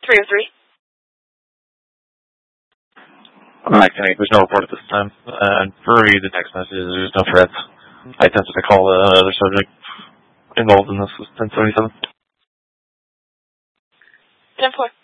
303. Hi, Kenny. There's no report at this time. And for the text messages, there's no threats. I attempted to call the other subject involved in this with 1077. 10-4.